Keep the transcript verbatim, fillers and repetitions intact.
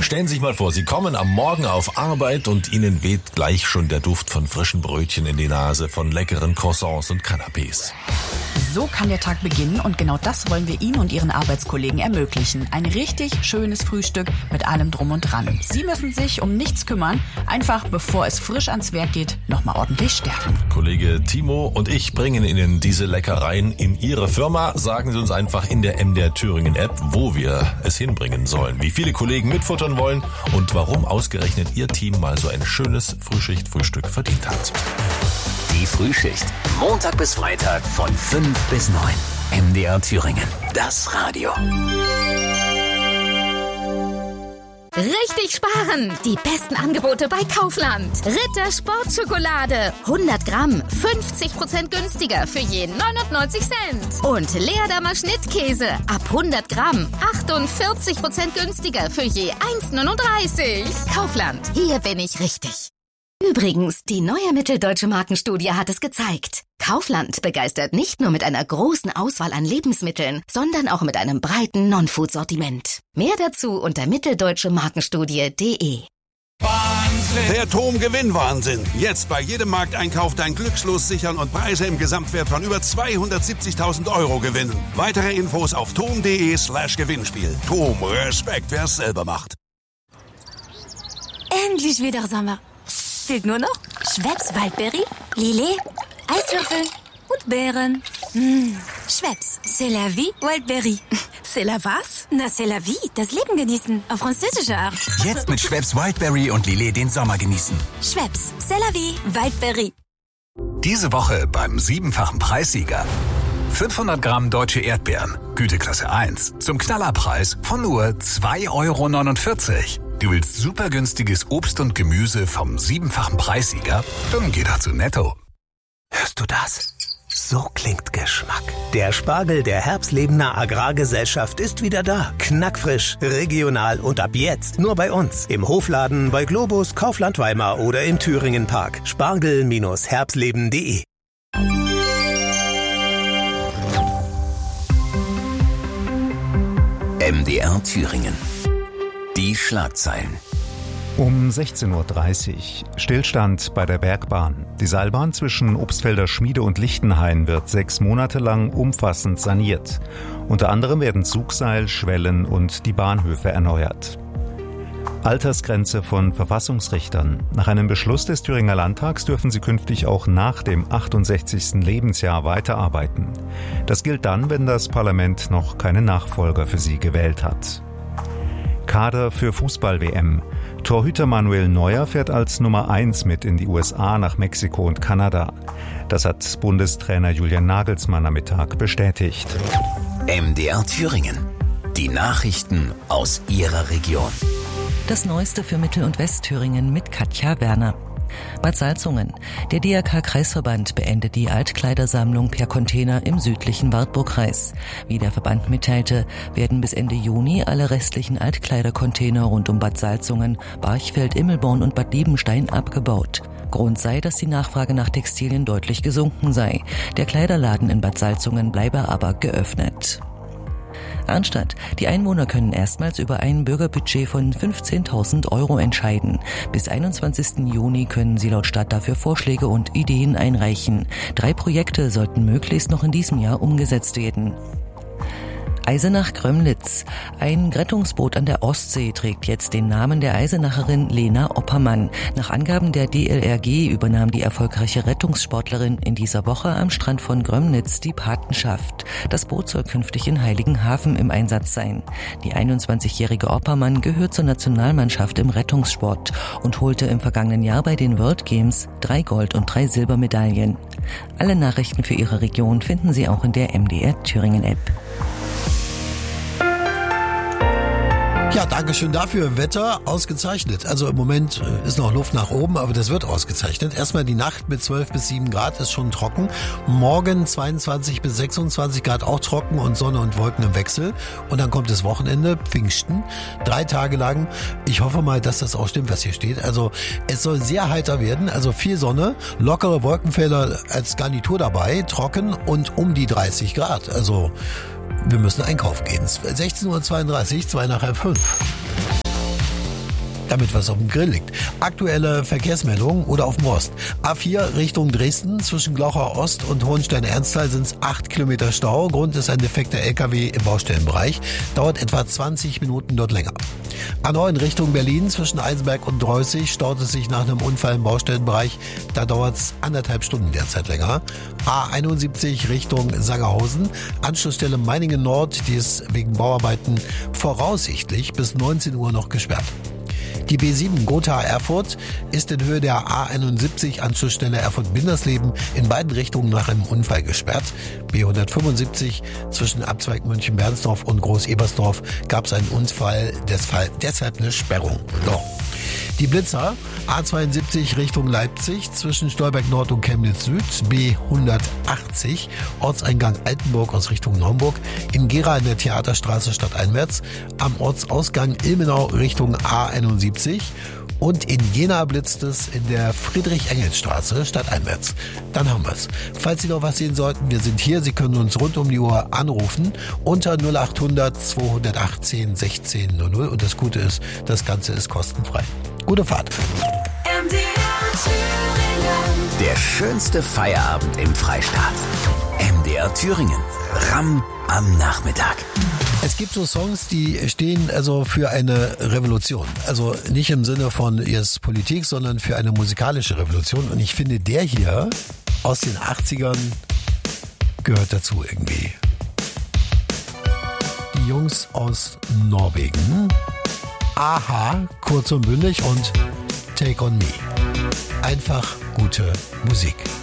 Stellen Sie sich mal vor, Sie kommen am Morgen auf Arbeit und Ihnen weht gleich schon der Duft von frischen Brötchen in die Nase, von leckeren Croissants und Canapés. So kann der Tag beginnen und genau das wollen wir Ihnen und Ihren Arbeitskollegen ermöglichen. Ein richtig schönes Frühstück mit allem Drum und Dran. Sie müssen sich um nichts kümmern, einfach bevor es frisch ans Werk geht, nochmal ordentlich stärken. Kollege Timo und ich bringen Ihnen diese Leckereien in Ihre Firma. Sagen Sie uns einfach in der M D R Thüringen App, wo wir es hinbringen sollen, wie viele Kollegen mitfuttern wollen und warum ausgerechnet Ihr Team mal so ein schönes Frühschicht-Frühstück verdient hat. Die Frühschicht. Montag bis Freitag von fünf bis neun. M D R Thüringen. Das Radio. Richtig sparen! Die besten Angebote bei Kaufland. Ritter Sportschokolade. hundert Gramm. fünfzig Prozent günstiger für je neunundneunzig Cent. Und Leerdammer Schnittkäse. Ab hundert Gramm. achtundvierzig Prozent günstiger für je eins neununddreißig. Kaufland. Hier bin ich richtig. Übrigens, die neue Mitteldeutsche Markenstudie hat es gezeigt. Kaufland begeistert nicht nur mit einer großen Auswahl an Lebensmitteln, sondern auch mit einem breiten Non-Food-Sortiment. Mehr dazu unter mitteldeutsche markenstudie punkt de. Der T O M Gewinnwahnsinn. Jetzt bei jedem Markteinkauf dein Glückslos sichern und Preise im Gesamtwert von über zweihundertsiebzigtausend Euro gewinnen. Weitere Infos auf tom.de slash Gewinnspiel. T O M, Respekt, wer es selber macht. Endlich wieder Sommer. Fehlt nur noch Schweppes Waldbeere, Lillet, Eiswürfel und Beeren. Mmh, Schweppes, c'est la vie, Waldbeere. C'est la was? Na, c'est la vie, das Leben genießen, auf französische Art. Jetzt mit Schweppes Wildberry und Lillet den Sommer genießen. Schweppes, c'est la vie, Waldbeere. Diese Woche beim siebenfachen Preissieger. fünfhundert Gramm deutsche Erdbeeren, Güteklasse eins, zum Knallerpreis von nur zwei Euro neunundvierzig. Du willst super günstiges Obst und Gemüse vom siebenfachen Preissieger? Dann geh doch zu Netto. Hörst du das? So klingt Geschmack. Der Spargel der Herbstlebener Agrargesellschaft ist wieder da. Knackfrisch, regional und ab jetzt nur bei uns. Im Hofladen, bei Globus, Kaufland Weimar oder im Thüringen Park. Spargel Herbstleben punkt de. M D R Thüringen. Die Schlagzeilen. Um sechzehn Uhr dreißig. Stillstand bei der Bergbahn. Die Seilbahn zwischen Obstfelder Schmiede und Lichtenhain wird sechs Monate lang umfassend saniert. Unter anderem werden Zugseil, Schwellen und die Bahnhöfe erneuert. Altersgrenze von Verfassungsrichtern. Nach einem Beschluss des Thüringer Landtags dürfen sie künftig auch nach dem achtundsechzigsten Lebensjahr weiterarbeiten. Das gilt dann, wenn das Parlament noch keinen Nachfolger für sie gewählt hat. Kader für Fußball-W M. Torhüter Manuel Neuer fährt als Nummer eins mit in die U S A, nach Mexiko und Kanada. Das hat Bundestrainer Julian Nagelsmann am Mittag bestätigt. M D R Thüringen. Die Nachrichten aus Ihrer Region. Das Neueste für Mittel- und Westthüringen mit Katja Werner. Bad Salzungen. Der D R K-Kreisverband beendet die Altkleidersammlung per Container im südlichen Wartburgkreis. Wie der Verband mitteilte, werden bis Ende Juni alle restlichen Altkleidercontainer rund um Bad Salzungen, Barchfeld, Immelborn und Bad Liebenstein abgebaut. Grund sei, dass die Nachfrage nach Textilien deutlich gesunken sei. Der Kleiderladen in Bad Salzungen bleibe aber geöffnet. Arnstadt. Die Einwohner können erstmals über ein Bürgerbudget von fünfzehntausend Euro entscheiden. Bis einundzwanzigsten Juni können sie laut Stadt dafür Vorschläge und Ideen einreichen. Drei Projekte sollten möglichst noch in diesem Jahr umgesetzt werden. Eisenach-Grömlitz. Ein Rettungsboot an der Ostsee trägt jetzt den Namen der Eisenacherin Lena Oppermann. Nach Angaben der D L R G übernahm die erfolgreiche Rettungssportlerin in dieser Woche am Strand von Grömlitz die Patenschaft. Das Boot soll künftig in Heiligenhafen im Einsatz sein. Die einundzwanzigjährige Oppermann gehört zur Nationalmannschaft im Rettungssport und holte im vergangenen Jahr bei den World Games drei Gold- und drei Silbermedaillen. Alle Nachrichten für Ihre Region finden Sie auch in der M D R Thüringen App. Ja, danke schön dafür. Wetter ausgezeichnet. Also im Moment ist noch Luft nach oben, aber das wird ausgezeichnet. Erstmal die Nacht mit zwölf bis sieben Grad ist schon trocken. Morgen zweiundzwanzig bis sechsundzwanzig Grad auch trocken und Sonne und Wolken im Wechsel. Und dann kommt das Wochenende, Pfingsten, drei Tage lang. Ich hoffe mal, dass das auch stimmt, was hier steht. Also es soll sehr heiter werden, also viel Sonne, lockere Wolkenfelder als Garnitur dabei, trocken und um die dreißig Grad. Also wir müssen einkaufen gehen. sechzehn Uhr zweiunddreißig, zwei nach halb fünf. damit was auf dem Grill liegt. Aktuelle Verkehrsmeldungen oder auf dem Ost. A vier Richtung Dresden, zwischen Glauchau Ost und Hohenstein-Ernsthal sind es acht Kilometer Stau. Grund ist ein defekter L K W im Baustellenbereich. Dauert etwa zwanzig Minuten dort länger. A neun Richtung Berlin, zwischen Eisenberg und Dreußig, staut es sich nach einem Unfall im Baustellenbereich. Da dauert es anderthalb Stunden derzeit länger. A einundsiebzig Richtung Sangerhausen, Anschlussstelle Meiningen Nord, die ist wegen Bauarbeiten voraussichtlich bis neunzehn Uhr noch gesperrt. Die B sieben Gotha-Erfurt ist in Höhe der A einundsiebzig Anschlussstelle Erfurt-Bindersleben in beiden Richtungen nach einem Unfall gesperrt. B hundertfünfundsiebzig zwischen Abzweig München-Bernsdorf und Groß-Ebersdorf gab es einen Unfall, deshalb eine Sperrung. So. Die Blitzer, A zweiundsiebzig Richtung Leipzig, zwischen Stolberg Nord und Chemnitz Süd, B hundertachtzig, Ortseingang Altenburg aus Richtung Naumburg, in Gera in der Theaterstraße stadteinwärts, am Ortsausgang Ilmenau Richtung A einundsiebzig und in Jena blitzt es in der Friedrich-Engels-Straße stadteinwärts. Dann haben wir's. Falls Sie noch was sehen sollten, wir sind hier, Sie können uns rund um die Uhr anrufen unter null achthundert zweihundertachtzehn sechzehn null null und das Gute ist, das Ganze ist kostenfrei. Gute Fahrt. Der schönste Feierabend im Freistaat. M D R Thüringen. Ramm am Nachmittag. Es gibt so Songs, die stehen also für eine Revolution. Also nicht im Sinne von jetzt Politik, sondern für eine musikalische Revolution. Und ich finde, der hier aus den achtzigern gehört dazu irgendwie. Die Jungs aus Norwegen. Aha, kurz und bündig und Take on Me. Einfach gute Musik.